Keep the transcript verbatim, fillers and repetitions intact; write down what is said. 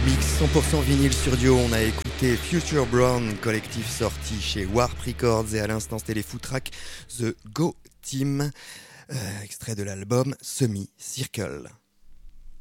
cent pour cent vinyle sur Dio, on a écouté Future Brown, collectif sorti chez Warp Records, et à l'instant c'était les Footrack The Go Team, euh, extrait de l'album Semi Circle.